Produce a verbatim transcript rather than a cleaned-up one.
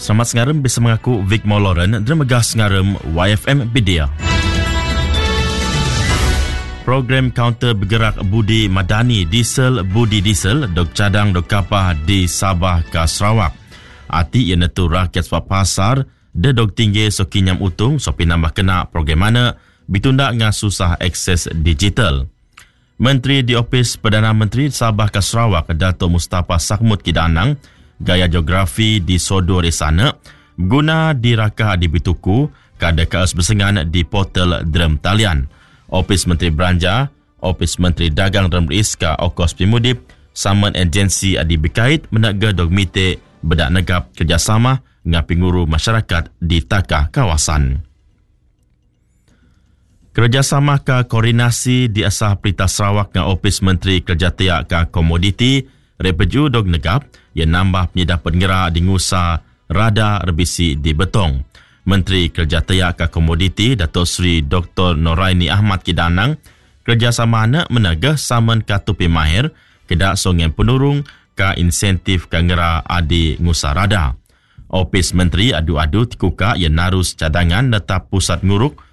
Selamat sengarem bersama aku Vic Mauloren dan megah sengarem Y F M Bidia. Program kaunter bergerak Budi Madani Diesel Budi Diesel dok cadang dok kapah di Sabah ke Sarawak. Arti ia netu rakyat sebab pasar de dok tinggi so kinyam utung so pinambah kena program mana bitunda ngah susah akses digital. Menteri di Ofis Perdana Menteri Sabah ke Sarawak Dato' Mustafa Sakmut Kidanang gaya geografi di Sodor di sana guna dirakah di Bituku kada kaos bersengan di portal Drem Talian. Ofis Menteri Belanja, Ofis Menteri Dagang dan Beriska Okos Pimudip saman agensi adi berkait menaga dogmite bedak negap kerjasama dengan penguru masyarakat di takah kawasan. Kerjasama ke koordinasi di asah Perintah Sarawak dengan Ofis Menteri Kerja Tiak ke Komoditi Repeju dog negap yang nambah penyedapan gerak di ngusa rada rebisi di Betong. Menteri Kerja Tiak ke Komoditi Datuk Seri Doktor Noraini Ahmad Kidanang kerjasama anak menagah saman katupi mahir kedak songen penurung ke insentif ke ngera adi ngusa rada. Ofis Menteri adu-adu tikuka yang narus cadangan netap pusat nguruk